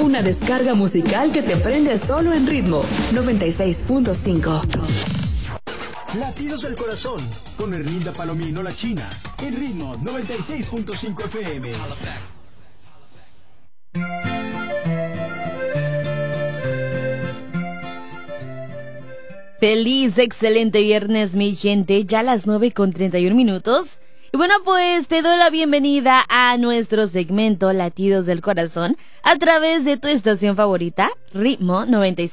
una descarga musical que te prende solo en Ritmo 96.5. Latidos del Corazón, con Erlinda Palomino La China, en Ritmo 96.5 FM. Feliz, excelente viernes, mi gente, ya las 9:31. Y bueno, pues te doy la bienvenida a nuestro segmento Latidos del Corazón a través de tu estación favorita, Ritmo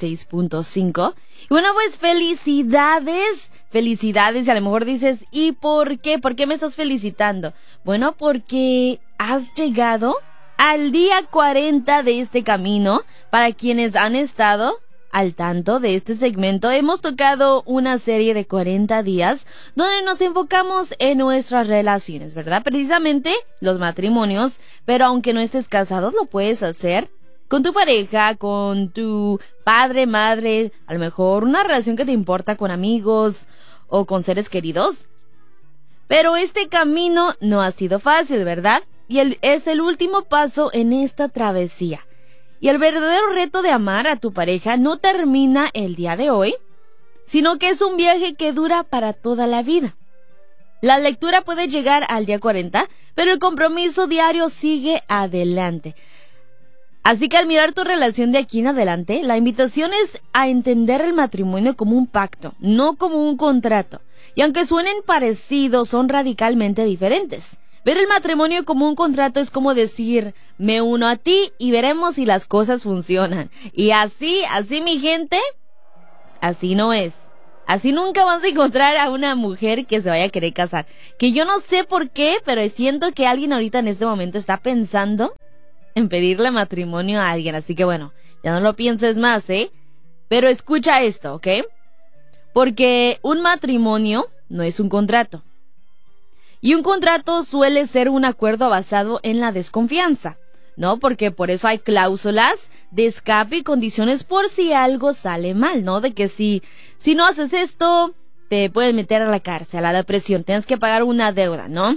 96.5. Y bueno, pues felicidades, y a lo mejor dices, ¿y por qué? ¿Por qué me estás felicitando? Bueno, porque has llegado al día 40 de este camino. Para quienes han estado al tanto de este segmento, hemos tocado una serie de 40 días donde nos enfocamos en nuestras relaciones, ¿verdad? Precisamente los matrimonios, pero aunque no estés casado, lo puedes hacer con tu pareja, con tu padre, madre, a lo mejor una relación que te importa con amigos o con seres queridos. Pero este camino no ha sido fácil, ¿verdad? Y es el último paso en esta travesía. Y el verdadero reto de amar a tu pareja no termina el día de hoy, sino que es un viaje que dura para toda la vida. La lectura puede llegar al día 40, pero el compromiso diario sigue adelante. Así que al mirar tu relación de aquí en adelante, la invitación es a entender el matrimonio como un pacto, no como un contrato. Y aunque suenen parecidos, son radicalmente diferentes. Ver el matrimonio como un contrato es como decir, me uno a ti y veremos si las cosas funcionan. Y así mi gente, así no es. Así nunca vas a encontrar a una mujer que se vaya a querer casar. Que yo no sé por qué, pero siento que alguien ahorita en este momento está pensando en pedirle matrimonio a alguien. Así que bueno, ya no lo pienses más, ¿eh? Pero escucha esto, ¿ok? Porque un matrimonio no es un contrato. Y un contrato suele ser un acuerdo basado en la desconfianza, ¿no? Porque por eso hay cláusulas de escape y condiciones por si algo sale mal, ¿no? De que si no haces esto, te pueden meter a la cárcel, a la prisión, tienes que pagar una deuda, ¿no?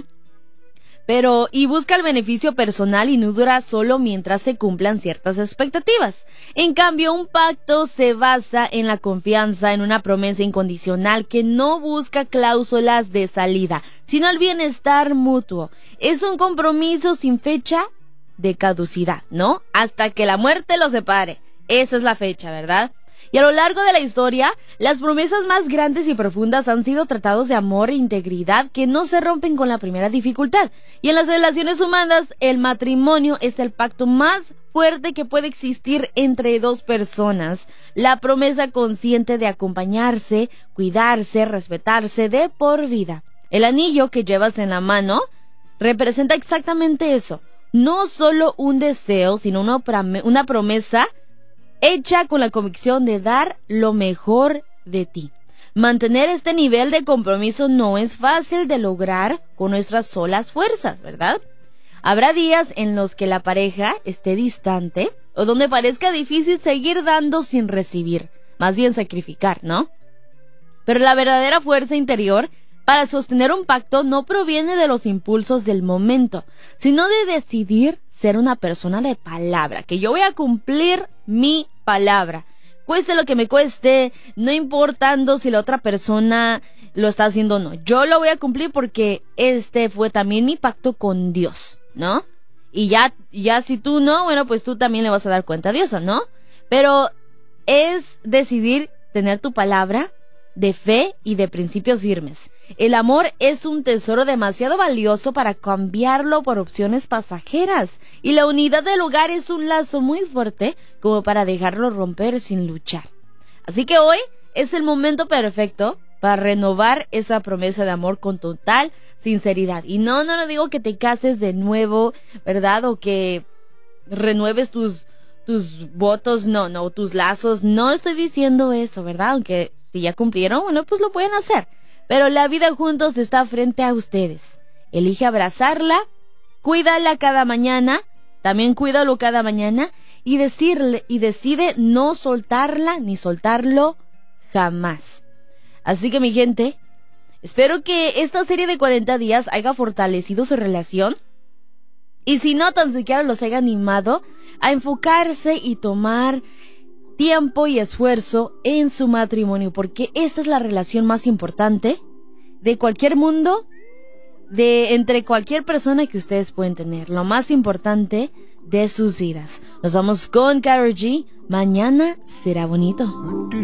Pero, y busca el beneficio personal y no dura solo mientras se cumplan ciertas expectativas. En cambio, un pacto se basa en la confianza, en una promesa incondicional que no busca cláusulas de salida, sino el bienestar mutuo. Es un compromiso sin fecha de caducidad, ¿no? Hasta que la muerte los separe. Esa es la fecha, ¿verdad? Y a lo largo de la historia, las promesas más grandes y profundas han sido tratados de amor e integridad que no se rompen con la primera dificultad. Y en las relaciones humanas, el matrimonio es el pacto más fuerte que puede existir entre dos personas. La promesa consciente de acompañarse, cuidarse, respetarse de por vida. El anillo que llevas en la mano representa exactamente eso. No solo un deseo, sino una promesa hecha con la convicción de dar lo mejor de ti. Mantener este nivel de compromiso no es fácil de lograr con nuestras solas fuerzas, ¿verdad? Habrá días en los que la pareja esté distante o donde parezca difícil seguir dando sin recibir, más bien sacrificar, ¿no? Pero la verdadera fuerza interior para sostener un pacto no proviene de los impulsos del momento, sino de decidir ser una persona de palabra, que yo voy a cumplir mi palabra, cueste lo que me cueste, no importando si la otra persona lo está haciendo o no. Yo lo voy a cumplir porque este fue también mi pacto con Dios, ¿no? Y ya si tú no, bueno, pues tú también le vas a dar cuenta a Dios, ¿no? Pero es decidir tener tu palabra de fe y de principios firmes. El amor es un tesoro demasiado valioso para cambiarlo por opciones pasajeras, y la unidad del hogar es un lazo muy fuerte como para dejarlo romper sin luchar. Así que hoy es el momento perfecto para renovar esa promesa de amor con total sinceridad. Y no digo que te cases de nuevo, ¿verdad? O que renueves tus votos, no, tus lazos. No estoy diciendo eso, ¿verdad? Aunque si ya cumplieron, bueno, pues lo pueden hacer. Pero la vida juntos está frente a ustedes. Elige abrazarla, cuídala cada mañana, también cuídalo cada mañana, y decide no soltarla ni soltarlo jamás. Así que mi gente, espero que esta serie de 40 días haya fortalecido su relación Y si no, tan siquiera los haya animado a enfocarse y tomar tiempo y esfuerzo en su matrimonio, porque esta es la relación más importante de cualquier mundo, entre cualquier persona que ustedes pueden tener, lo más importante de sus vidas. Nos vamos con Karol G. Mañana será bonito.